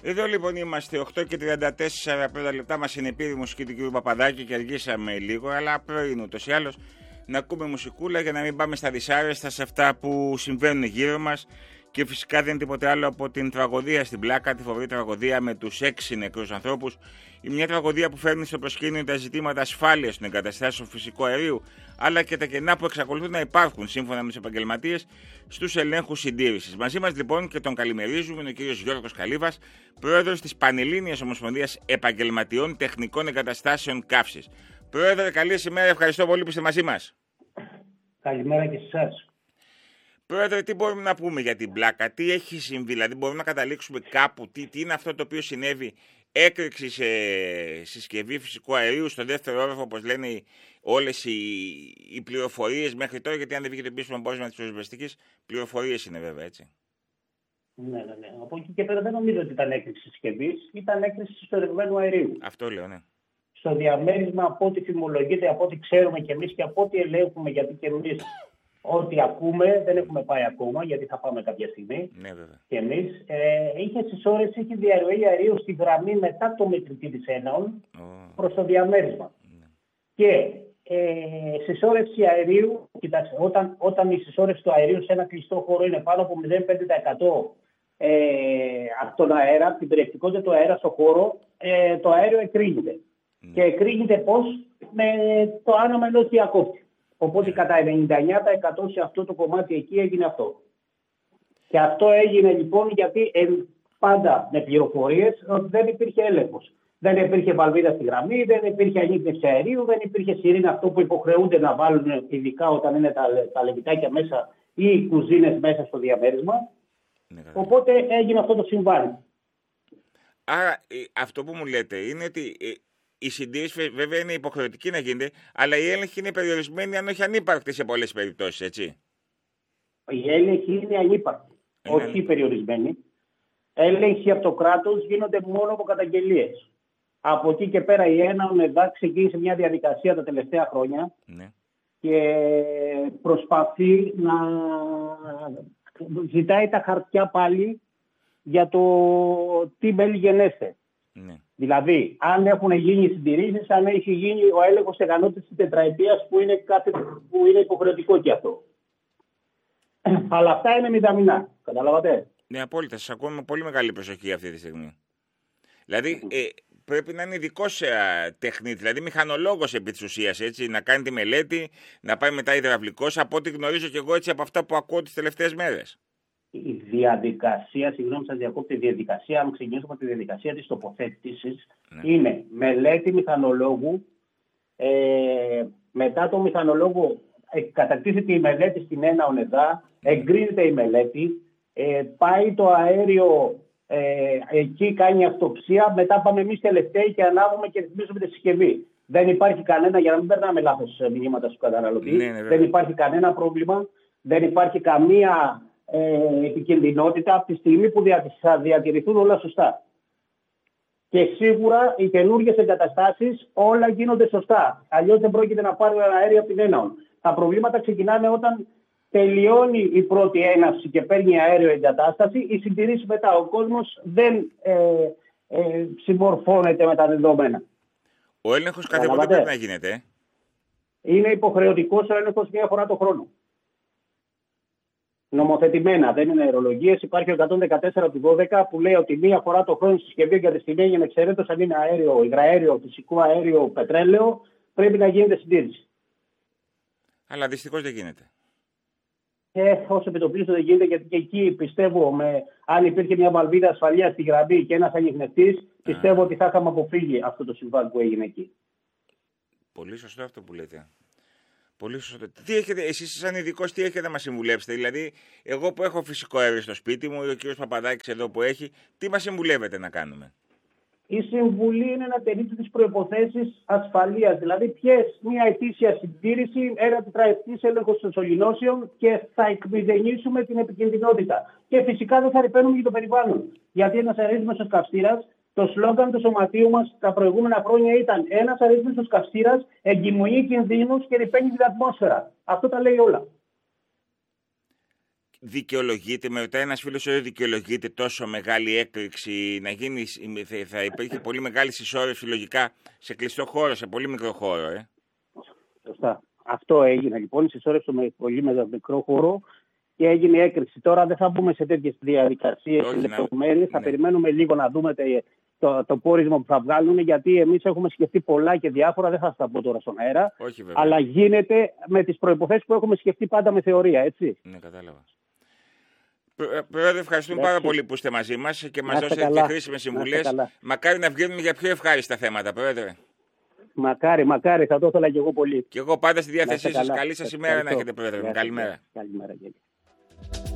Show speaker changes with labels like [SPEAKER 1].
[SPEAKER 1] Εδώ λοιπόν είμαστε 8:34, πρώτα λεπτά μας είναι επίδη μουσική του κ. Παπαδάκη και αργήσαμε λίγο, αλλά πρωί ούτως ή άλλως να ακούμε μουσικούλα για να μην πάμε στα δυσάρεστα σε αυτά που συμβαίνουν γύρω μας. Και φυσικά δεν είναι τίποτε άλλο από την τραγωδία στην Πλάκα, τη φοβερή τραγωδία με τους 6 νεκρούς ανθρώπους. Είναι μια τραγωδία που φέρνει στο προσκήνιο τα ζητήματα ασφάλειας των εγκαταστάσεων φυσικού αερίου, αλλά και τα κενά που εξακολουθούν να υπάρχουν σύμφωνα με τους επαγγελματίες στους ελέγχους συντήρησης. Μαζί μας λοιπόν και τον καλημερίζουμε είναι ο κ. Γιώργος Καλύβας, πρόεδρος της Πανελλήνιας Ομοσπονδίας Επαγγελματιών Τεχνικών Εγκαταστάσεων Καύσης. Πρόεδρε, καλή ημέρα, ευχαριστώ πολύ που είστε μαζί μας.
[SPEAKER 2] Καλημέρα και σε εσάς.
[SPEAKER 1] Πρόεδρε, τι μπορούμε να πούμε για την Πλάκα, τι έχει συμβεί, δηλαδή μπορούμε να καταλήξουμε κάπου, τι είναι αυτό το οποίο συνέβη, έκρηξη σε συσκευή φυσικού αερίου στο δεύτερο όροφο, όπως λένε όλες οι πληροφορίες μέχρι τώρα, γιατί αν δεν βγήκε το επίσημο πόρισμα της πυροσβεστικής, πληροφορίες είναι βέβαια, έτσι.
[SPEAKER 2] Ναι. Από εκεί και πέρα δεν νομίζω ότι ήταν έκρηξη συσκευής, ήταν έκρηξη συσσωρευμένου αερίου.
[SPEAKER 1] Αυτό λέω, ναι.
[SPEAKER 2] Στο διαμέρισμα, από ό,τι φημολογείται, από ό,τι ξέρουμε κι εμείς και από ό,τι ελέγχουμε, γιατί και εμείς ό,τι ακούμε, δεν έχουμε πάει ακόμα, γιατί θα πάμε κάποια στιγμή.
[SPEAKER 1] Ναι, βέβαια.
[SPEAKER 2] Και εμείς, είχε συσσόρευση, είχε διαρροή αερίου στη γραμμή μετά το μετρητή της Έναων προς το διαμέρισμα. Και συσσόρευση αερίου, κοιτάξτε, όταν η συσσόρευση του αερίου σε ένα κλειστό χώρο είναι πάνω από 0,5% από τον αέρα, από την περιεκτικότητα του αέρα στο χώρο, το αέριο εκρήγεται. Και εκρήγεται πώς? Με το άναμα ενός διακόπτη. Οπότε κατά 99% σε αυτό το κομμάτι εκεί έγινε αυτό. Και αυτό έγινε λοιπόν γιατί πάντα με πληροφορίες ότι δεν υπήρχε έλεγχος. Δεν υπήρχε βαλβίδα στη γραμμή, δεν υπήρχε ανίκνευση αερίου, δεν υπήρχε σιρήνα, αυτό που υποχρεούνται να βάλουν ειδικά όταν είναι τα λεβιτάκια μέσα ή οι κουζίνες μέσα στο διαμέρισμα. Οπότε έγινε αυτό το συμβάν.
[SPEAKER 1] Άρα αυτό που μου λέτε είναι ότι η συντήρηση βέβαια είναι υποχρεωτική να γίνεται, αλλά η έλεγχη είναι περιορισμένη, αν όχι ανύπαρκτη σε πολλές περιπτώσεις, έτσι.
[SPEAKER 2] Η έλεγχη είναι ανύπαρκτη, όχι περιορισμένη. Έλεγχοι από το κράτος γίνονται μόνο από καταγγελίες. Από εκεί και πέρα η Έναον ΕΔΑ ξεκίνησε μια διαδικασία τα τελευταία χρόνια και προσπαθεί να ζητάει τα χαρτιά πάλι για το τι μέλη γενέστε. Δηλαδή, αν έχουν γίνει συντηρήσεις, αν έχει γίνει ο έλεγχος ικανότητας της τετραετίας που είναι υποχρεωτικό και αυτό. Αλλά αυτά είναι μηδαμινά. Καταλάβατε.
[SPEAKER 1] Ναι, απόλυτα. Σας ακούω με πολύ μεγάλη προσοχή αυτή τη στιγμή. Δηλαδή, πρέπει να είναι ειδικός τεχνίτη, δηλαδή μηχανολόγος επί της ουσίας, έτσι, να κάνει τη μελέτη, να πάει μετά υδραυλικός, από ό,τι γνωρίζω και εγώ έτσι από αυτά που ακούω τις τελευταίες μέρες.
[SPEAKER 2] Η διαδικασία, συγγνώμη σας διακόπτω, η διαδικασία, αν ξεκινήσουμε από τη διαδικασία της τοποθέτησης, είναι μελέτη μηχανολόγου, μετά το μηχανολόγο κατακτήσεται η μελέτη στην Έναον ΕΔΑ, εγκρίνεται η μελέτη, πάει το αέριο, εκεί κάνει αυτοψία, μετά πάμε εμείς τελευταίοι και ανάβουμε και ρυθμίζουμε τη συσκευή. Δεν υπάρχει κανένα, για να μην περνάμε λάθος μηνύματα στους καταναλωτή, δεν υπάρχει κανένα πρόβλημα, δεν υπάρχει καμία επικινδυνότητα από τη στιγμή που θα διατηρηθούν όλα σωστά. Και σίγουρα οι καινούργιες εγκαταστάσεις όλα γίνονται σωστά. Αλλιώς δεν πρόκειται να πάρουν αέριο από την Έναον. Τα προβλήματα ξεκινάνε όταν τελειώνει η πρώτη έναυση και παίρνει αέριο εγκατάσταση, η συντηρήση μετά. Ο κόσμος δεν συμμορφώνεται με τα δεδομένα.
[SPEAKER 1] Ο έλεγχος κάθε πότε πρέπει να γίνεται.
[SPEAKER 2] Είναι υποχρεωτικός ο έλεγχος μία φορά το χρόνο. Νομοθετημένα, δεν είναι αερολογίες. Υπάρχει ο 114 του 12 που λέει ότι μία φορά το χρόνο στη συσκευή εγκατεστημένη για εξαιρέτως αν είναι αέριο, υγραέριο, φυσικό αέριο, πετρέλαιο, πρέπει να γίνεται συντήρηση.
[SPEAKER 1] Αλλά δυστυχώς δεν γίνεται.
[SPEAKER 2] Ως επιτοπλίστων δεν γίνεται, γιατί και εκεί πιστεύω, αν υπήρχε μια βαλβίδα ασφαλείας στη γραμμή και ένας ανιχνευτής, πιστεύω ότι θα είχαμε αποφύγει αυτό το συμβάν που έγινε εκεί.
[SPEAKER 1] Πολύ σωστό αυτό που λέτε. Πολύ σωστό. Τι έχετε, εσείς σαν ειδικός, τι έχετε να μας συμβουλεύσετε? Δηλαδή, εγώ που έχω φυσικό αέριο στο σπίτι μου, ή ο κ. Παπαδάκης εδώ που έχει, τι μας συμβουλεύετε να κάνουμε?
[SPEAKER 2] Η συμβουλή είναι να τηρείτε τις προϋποθέσεις ασφαλείας. Δηλαδή, μια ετήσια συντήρηση, ένα τετραετής έλεγχος των σωληνώσεων και θα εκμηδενήσουμε την επικινδυνότητα. Και φυσικά δεν θα ρηπαίνουμε για το περιβάλλον. Γιατί ένας αρρύθμιστος καυστήρας, το σλόγγαν του σωματείου μας τα προηγούμενα χρόνια ήταν ένας αρρύθμιστος καυστήρας εγκυμονεί κινδύνους και ρηπαίνει την ατμόσφαιρα. Αυτό τα λέει όλα.
[SPEAKER 1] δικαιολογείται, με ρωτάει ένας φίλος, δικαιολογείται τόσο μεγάλη έκρηξη, να γίνει, θα υπήρχε πολύ μεγάλη συσσόρευση λογικά σε κλειστό χώρο, σε πολύ μικρό χώρο.
[SPEAKER 2] Σωστά. Αυτό έγινε λοιπόν, η συσσόρευση με πολύ μικρό χώρο και έγινε έκρηξη. Τώρα δεν θα μπούμε σε τέτοιες διαδικασίες, σε λεπτομέρειες. Θα περιμένουμε λίγο να δούμε το πόρισμα που θα βγάλουν, γιατί εμείς έχουμε σκεφτεί πολλά και διάφορα, δεν θα τα πω τώρα στον αέρα.
[SPEAKER 1] Όχι,
[SPEAKER 2] αλλά γίνεται με τις προϋποθέσεις που έχουμε σκεφτεί πάντα με θεωρία, έτσι.
[SPEAKER 1] Ναι, κατάλαβα. Πρόεδρε, ευχαριστούμε πάρα πολύ που είστε μαζί μας και μας δώσετε και χρήσιμες συμβουλές. Μακάρι να βγαίνουμε για πιο ευχάριστα θέματα, Πρόεδρε.
[SPEAKER 2] Μακάρι, θα το ήθελα και εγώ πολύ.
[SPEAKER 1] Και εγώ πάντα στη διάθεσή σας. Καλή σας ημέρα να έχετε, Πρόεδρε. Καλημέρα.
[SPEAKER 2] Καλημέρα.